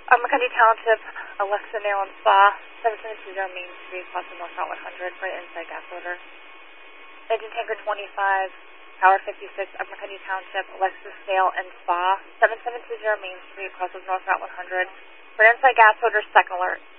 McKenzie Township, Alexa Nail and Spa, 7720 Main Street, crossing North Route 100, right inside gas odor. Engine tanker 25, Tower 56, McKenzie Township, Alexis Nail and Spa, 7720 Main Street, crossing North Route 100, right inside gas odor, second alert.